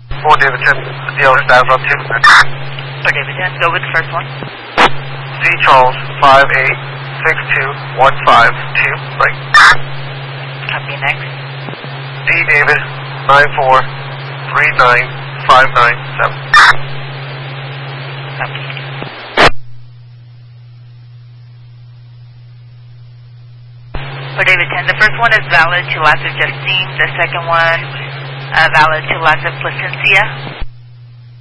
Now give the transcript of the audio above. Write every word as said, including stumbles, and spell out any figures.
four David ten, the other staff up two. four David ten, go with the first one. C Charles, five eight six two one five two, right. Copy, next. D David, nine four three nine five nine seven. Copy. For David ten, the first one is valid to Lazar Justine, the second one uh, valid to Lazar Placencia.